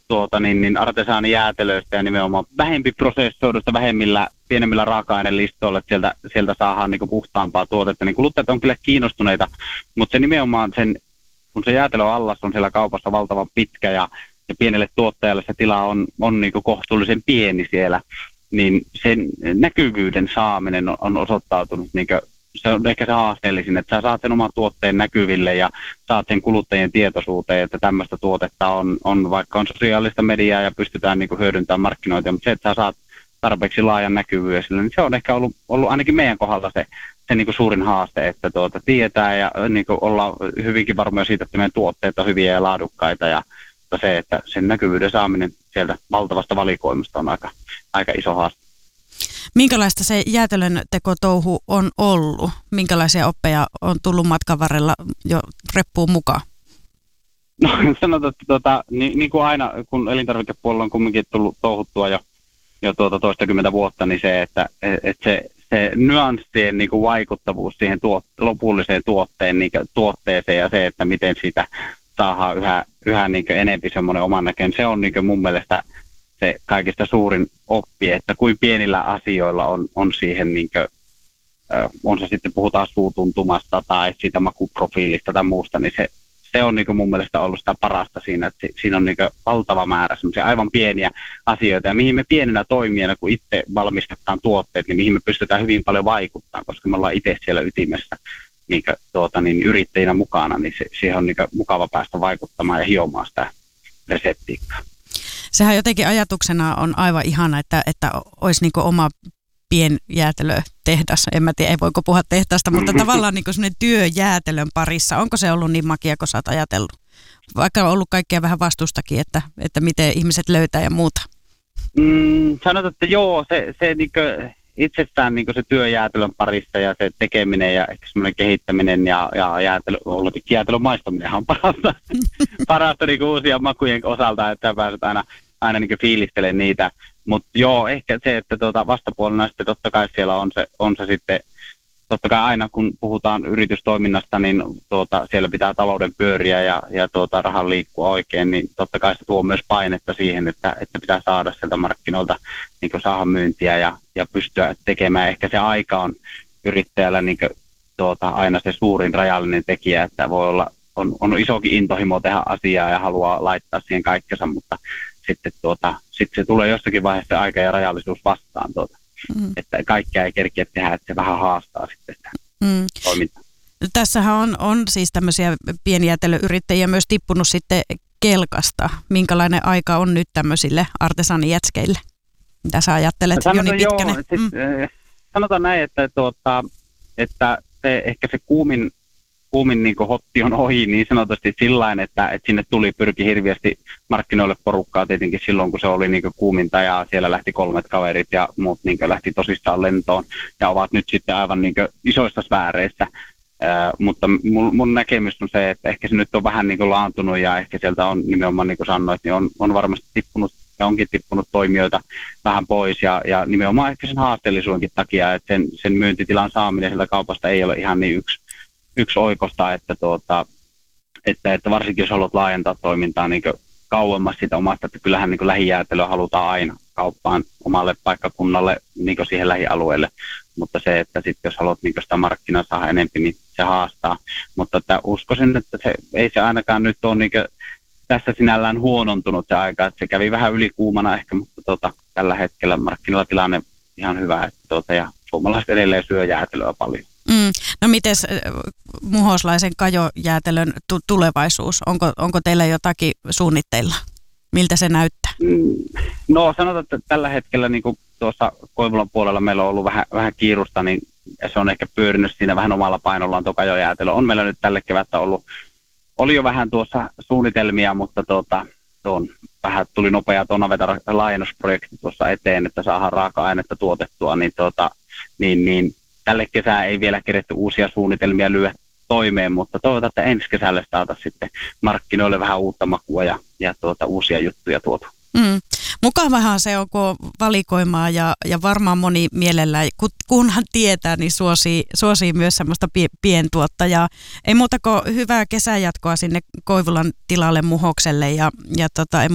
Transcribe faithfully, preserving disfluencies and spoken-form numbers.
tuota, niin, niin artesaanijäätelöistä ja nimenomaan vähempi prosessoidusta, vähemmillä, pienemmillä raaka-ainelistoilla, että sieltä, sieltä saadaan niin kuin puhtaampaa tuotetta. Niin kuluttajat on kyllä kiinnostuneita, mutta se nimenomaan sen, kun se jäätelöallas on siellä kaupassa valtavan pitkä ja, ja pienelle tuottajalle se tila on, on niin kuin kohtuullisen pieni siellä, niin sen näkyvyyden saaminen on, on osoittautunut niin kuin, se on ehkä se haasteellisin, että sä saat sen oman tuotteen näkyville ja saat sen kuluttajien tietoisuuteen, että tämmöistä tuotetta on, on vaikka on sosiaalista mediaa ja pystytään niin kuin hyödyntämään markkinoita, mutta se, että sä saat tarpeeksi laajan näkyvyyden sille, niin se on ehkä ollut, ollut ainakin meidän kohdalla se, se niin kuin suurin haaste, että tuota, tietää ja niin kuin ollaan hyvinkin varmoja siitä, että meidän tuotteet on hyviä ja laadukkaita ja se, että sen näkyvyyden saaminen sieltä valtavasta valikoimasta on aika, aika iso haaste. Minkälaista se jäätelön tekotouhu on ollut? Minkälaisia oppeja on tullut matkan varrella jo reppuun mukaan? No sanotaan, että tuota, niin, niin kuin aina, kun elintarvikepuolella on kumminkin tullut touhuttua jo, jo tuota toistakymmentä vuotta, niin se, että et se, se nyanssien niin kuin vaikuttavuus siihen tuot, lopulliseen tuotteen, niin kuin tuotteeseen ja se, että miten sitä saadaan yhä, yhä niin kuin enemmän semmoinen oman näköinen, se on niin kuin mun mielestä se kaikista suurin oppi, että kuin pienillä asioilla on, on siihen, niin kuin, on se sitten puhutaan suutuntumasta tai siitä makuprofiilista tai muusta, niin se, se on niin kuin mun mielestä ollut sitä parasta siinä, että siinä on niin kuin valtava määrä semmoisia aivan pieniä asioita, ja mihin me pienenä toimijana, kun itse valmistetaan tuotteet, niin mihin me pystytään hyvin paljon vaikuttamaan, koska me ollaan itse siellä ytimessä niin kuin, tuota, niin yrittäjinä mukana, niin se, siihen on niin kuin mukava päästä vaikuttamaan ja hiomaan sitä reseptiikkaa. Sehän jotenkin ajatuksena on aivan ihana, että, että olisi niin kuin oma pienjäätelötehdas. En mä tiedä, ei voiko puhua tehtaasta, mutta tavallaan niin kuin sellainen työ jäätelön parissa. Onko se ollut niin makia, kun sä oot ajatellut? Vaikka on ollut kaikkea vähän vastustakin, että, että miten ihmiset löytää ja muuta. Mm, sanotaan, että joo, se, se niin kuin itsestään niin kuin se työ jäätelön parissa ja se tekeminen ja ehkä semmoinen kehittäminen ja, ja jäätelö, jäätelön maistaminen on parasta, parasta niin kuin uusien makujen osalta, että pääset aina, aina niin kuin fiilistelemään niitä. Mutta joo, ehkä se, että tuota vastapuolena sitten totta kai siellä on se, on se sitten, totta kai aina kun puhutaan yritystoiminnasta, niin tuota, siellä pitää talouden pyöriä ja, ja tuota, rahan liikkua oikein, niin totta kai se tuo myös painetta siihen, että, että pitää saada sieltä markkinoilta niin kuin saada myyntiä ja, ja pystyä tekemään. Ehkä se aika on yrittäjällä niin kuin, tuota, aina se suurin rajallinen tekijä, että voi olla, on, on isokin intohimo tehdä asiaa ja haluaa laittaa siihen kaikkensa, mutta sitten tuota, sit se tulee jossakin vaiheessa se aika ja rajallisuus vastaan, tuota, mm. että kaikkea ei kerkiä tehdä, että se vähän haastaa sitten sitä mm. toimintaa. Tässähän on, on siis tämmöisiä pienjäätelöyrittäjiä myös tippunut sitten kelkasta. Minkälainen aika on nyt tämmöisille artesaanijätskeille? Mitä sä ajattelet, sanotaan, Joni Pitkänen? Joo, siis, mm. Sanotaan näin, että, tuota, että se, ehkä se kuumin kuumin niin kuin hotti on ohi niin sanotusti sillain, että, että sinne tuli pyrki hirveästi markkinoille porukkaa tietenkin silloin, kun se oli niin kuin kuuminta ja siellä lähti kolmet kaverit ja muut niin kuin lähti tosissaan lentoon ja ovat nyt sitten aivan niin kuin isoissa sfääreissä. Äh, mutta mun, mun näkemys on se, että ehkä se nyt on vähän niin kuin laantunut ja ehkä sieltä on nimenomaan niin kuin sanoit, niin on, on varmasti tippunut ja onkin tippunut toimijoita vähän pois ja, ja nimenomaan ehkä sen haasteellisuudenkin takia, että sen, sen myyntitilan saaminen sieltä kaupasta ei ole ihan niin yksi yksi oikosta, että, tuota, että, että varsinkin jos haluat laajentaa toimintaa niin kauemmas siitä omasta, että kyllähän niin lähijäätelöä halutaan aina kauppaan omalle paikkakunnalle niin siihen lähialueelle, mutta se, että sitten jos haluat niin sitä markkinaa saada enemmän, niin se haastaa, mutta että uskoisin, että se, ei se ainakaan nyt ole niin tässä sinällään huonontunut se aika, että se kävi vähän ylikuumana ehkä, mutta tuota, tällä hetkellä markkinoilla tilanne ihan hyvä, että tuota, ja suomalaiset edelleen syö jäätelöä paljon. Mm. No mites muhoslaisen kajojäätelön tu- tulevaisuus? Onko, onko teillä jotakin suunnitteilla? Miltä se näyttää? Mm. No sanotaan, että tällä hetkellä niin kuin tuossa Koivulan puolella meillä on ollut vähän, vähän kiirusta, niin se on ehkä pyörinyt siinä vähän omalla painollaan tuo kajojäätelö. On meillä nyt tälle kevättä ollut, oli jo vähän tuossa suunnitelmia, mutta tuota, tuon, vähän tuli nopea tuon navetan laajennusprojekti tuossa eteen, että saadaan raaka-ainetta tuotettua, niin, tuota, niin, niin tälle kesää ei vielä keretty uusia suunnitelmia lyödä toimeen, mutta toivotaan, että ensi kesälle saataisiin sitten markkinoille vähän uutta makua ja, ja tuota, uusia juttuja tuotu. Mm. Mukavahan se on, kun on valikoimaa ja, ja varmaan moni mielellään, kunhan tietää, niin suosii, suosii myös semmoista pie, pientuottajaa. Ei muuta kuin hyvää kesäjatkoa sinne Koivulan tilalle Muhokselle ja, ja tota,